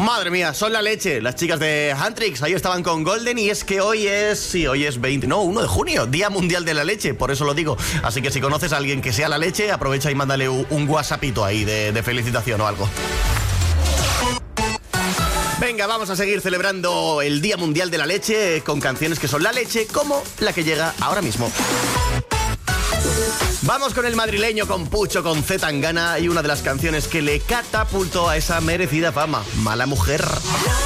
Madre mía, son la leche. Las chicas de Huntrix ahí estaban con Golden. Y es que hoy es 1 de junio, Día Mundial de la Leche. Por eso lo digo. Así que si conoces a alguien que sea la leche, aprovecha y mándale un WhatsAppito ahí de felicitación o algo. Venga, vamos a seguir celebrando el Día Mundial de la Leche con canciones que son la leche, como la que llega ahora mismo. Vamos con el madrileño, con Pucho, con C. Tangana y una de las canciones que le catapultó a esa merecida fama, Mala Mujer.